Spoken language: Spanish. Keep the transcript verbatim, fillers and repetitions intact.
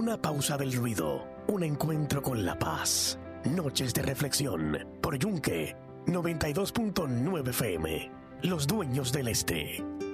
Una pausa del ruido, un encuentro con la paz. Noches de reflexión por Yunque noventa y dos punto nueve F M. Los dueños del este.